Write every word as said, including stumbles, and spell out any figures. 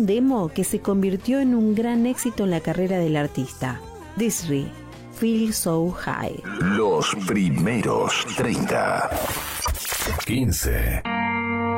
un demo que se convirtió en un gran éxito en la carrera del artista. Des'ree, Feel So High. Los primeros treinta. quince.